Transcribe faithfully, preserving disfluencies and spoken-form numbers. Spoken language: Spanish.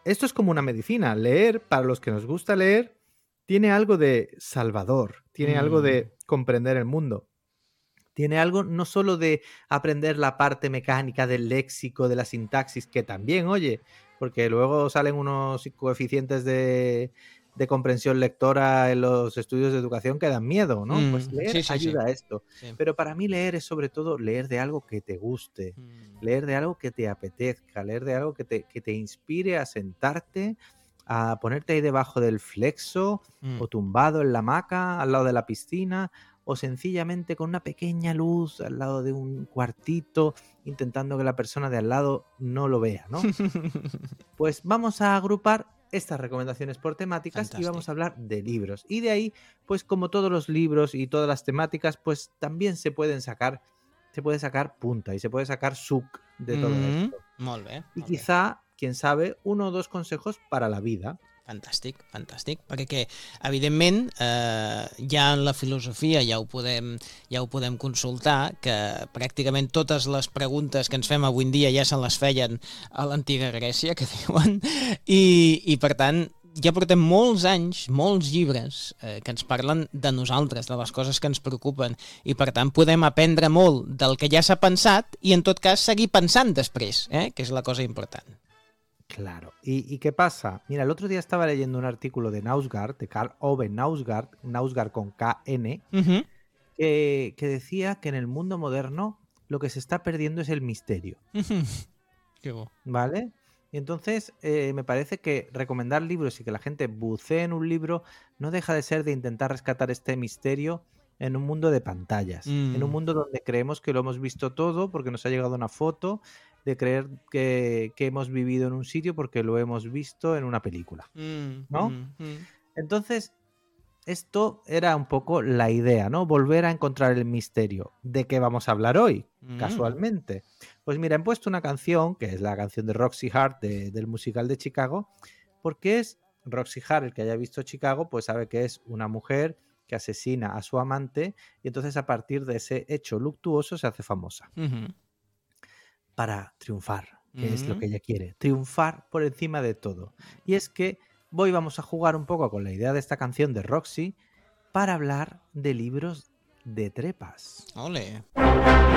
esto es como una medicina. Leer, para los que nos gusta leer, tiene algo de salvador, tiene algo Mm. de comprender el mundo. Tiene algo no solo de aprender la parte mecánica del léxico, de la sintaxis, que también, oye, porque luego salen unos coeficientes de, de comprensión lectora en los estudios de educación que dan miedo, ¿no? Pues Mm, leer sí, sí, sí. ayuda a esto. Sí. Pero para mí leer es sobre todo leer de algo que te guste, Mm. leer de algo que te apetezca, leer de algo que te, que te inspire a sentarte, a ponerte ahí debajo del flexo Mm. o tumbado en la hamaca al lado de la piscina, o sencillamente con una pequeña luz al lado de un cuartito, intentando que la persona de al lado no lo vea, ¿no? Pues vamos a agrupar estas recomendaciones por temáticas y vamos Fantàstic. a hablar de libros. Y de ahí, pues como todos los libros y todas las temáticas, pues también se pueden sacar, se puede sacar punta y se puede sacar suc de todo Mm, esto. molt bé, Y molt bé. quizá, quién sabe, uno o dos consejos para la vida. Fantàstic, fantàstic, perquè evidentment eh, ja en la filosofia ja ho podem ja ho podem consultar, que pràcticament totes les preguntes que ens fem avui en dia ja se les feien a l'antiga Grècia, que diuen, i, i per tant ja portem molts anys, molts llibres eh, que ens parlen de nosaltres, de les coses que ens preocupen, i per tant podem aprendre molt del que ja s'ha pensat i en tot cas seguir pensant després, eh, que és la cosa important. Claro. ¿Y, ¿Y qué pasa? Mira, el otro día estaba leyendo un artículo de Knausgaard, de Karl Ove Knausgaard, Knausgaard con K N, Uh-huh. que, que decía que en el mundo moderno lo que se está perdiendo es el misterio, Uh-huh. Qué bo. ¿vale? Y entonces eh, me parece que recomendar libros y que la gente bucee en un libro no deja de ser de intentar rescatar este misterio en un mundo de pantallas, Mm. en un mundo donde creemos que lo hemos visto todo porque nos ha llegado una foto, de creer que, que hemos vivido en un sitio porque lo hemos visto en una película, Mm, ¿no? mm, mm. Entonces, esto era un poco la idea, ¿no? Volver a encontrar el misterio. ¿De qué vamos a hablar hoy? Mm. Casualmente. Pues mira, he puesto una canción, que es la canción de Roxy Hart de- del musical de Chicago, porque es Roxy Hart, el que haya visto Chicago, pues sabe que es una mujer que asesina a su amante y entonces a partir de ese hecho luctuoso se hace famosa Mhm. para triunfar, que es lo Mm. que ella quiere, triunfar por encima de todo. Y es que hoy vamos a jugar un poco con la idea de esta canción de Roxy para hablar de libros de trepas. Ole.